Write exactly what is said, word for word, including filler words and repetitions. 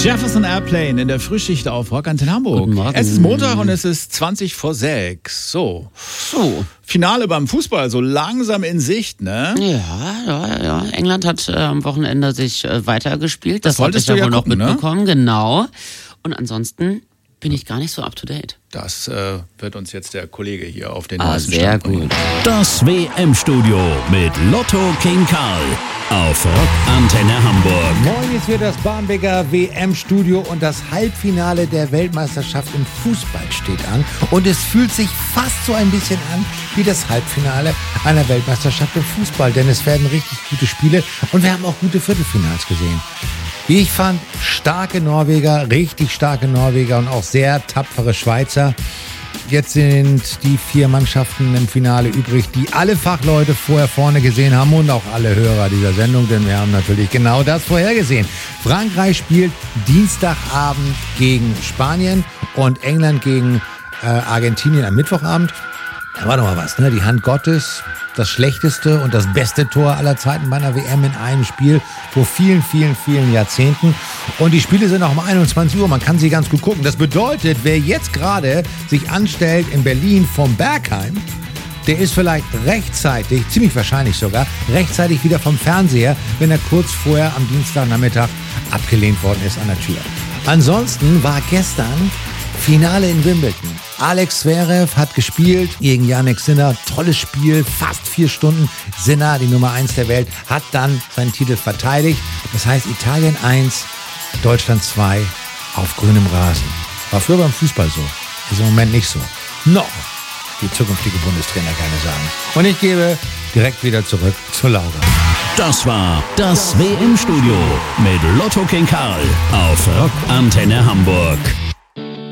Jefferson Airplane in der Frühschicht auf Rock Antenne Hamburg. Es ist Montag und es ist zwanzig vor sechs. So. So. Finale beim Fußball, so langsam in Sicht, ne? Ja, ja, ja. England hat äh, am Wochenende sich äh, weitergespielt. Das, Das wolltest hab ich ja du wohl ja noch gucken, mitbekommen, ne? Genau. Und ansonsten bin ich gar nicht so up to date. Das äh, wird uns jetzt der Kollege hier auf den Ah, neuesten sehr Stand bringen. gut. Das W M-Studio mit Lotto King Karl auf Rock Antenne Hamburg. Morgen ist hier das Barmbeker W M-Studio und das Halbfinale der Weltmeisterschaft im Fußball steht an. Und es fühlt sich fast so ein bisschen an wie das Halbfinale einer Weltmeisterschaft im Fußball. Denn es werden richtig gute Spiele und wir haben auch gute Viertelfinals gesehen. Wie ich fand, starke Norweger, richtig starke Norweger und auch sehr tapfere Schweizer. Jetzt sind die vier Mannschaften im Finale übrig, die alle Fachleute vorher vorne gesehen haben und auch alle Hörer dieser Sendung, denn wir haben natürlich genau das vorhergesehen. Frankreich spielt Dienstagabend gegen Spanien und England gegen äh, Argentinien am Mittwochabend. Da war doch mal was, ne? Die Hand Gottes, das schlechteste und das beste Tor aller Zeiten bei einer W M in einem Spiel vor vielen, vielen, vielen Jahrzehnten. Und die Spiele sind auch um einundzwanzig Uhr, man kann sie ganz gut gucken. Das bedeutet, wer jetzt gerade sich anstellt in Berlin vom Bergheim, der ist vielleicht rechtzeitig, ziemlich wahrscheinlich sogar, rechtzeitig wieder vom Fernseher, wenn er kurz vorher am Dienstagnachmittag abgelehnt worden ist an der Tür. Ansonsten war gestern Finale in Wimbledon. Alex Zverev hat gespielt gegen Jannik Sinner. Tolles Spiel, fast vier Stunden. Sinner, die Nummer eins der Welt, hat dann seinen Titel verteidigt. Das heißt Italien eins, Deutschland zwei auf grünem Rasen. War früher beim Fußball so. Ist im Moment nicht so. Noch, wie zukünftige Bundestrainer gerne sagen. Und ich gebe direkt wieder zurück zu Laura. Das war das W M-Studio mit Lotto King Karl auf Rock Antenne Hamburg.